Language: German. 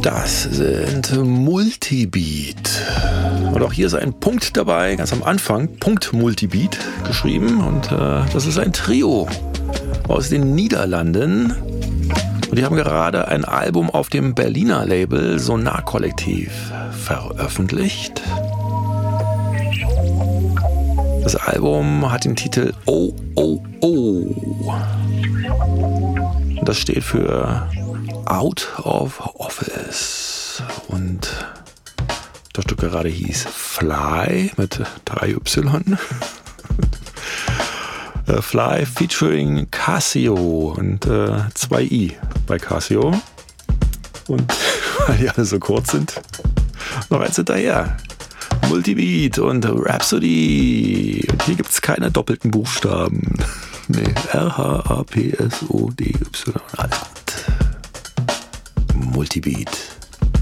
Das sind Multibeat. Und auch hier ist ein Punkt dabei, ganz am Anfang, Punkt Multibeat geschrieben. Und das ist ein Trio aus den Niederlanden. Und die haben gerade ein Album auf dem Berliner Label Sonar Kollektiv veröffentlicht. Das Album hat den Titel Oh Oh Oh. Und das steht für Out of Office. Und das Stück gerade hieß Fly mit 3Y. Fly featuring Casio und 2i bei Casio. Und weil die alle so kurz sind, noch eins hinterher. Multibeat und Rhapsody. Und hier gibt es keine doppelten Buchstaben. Nee, R-H-A-P-S-O-D-Y. Alles gut. Multibeat.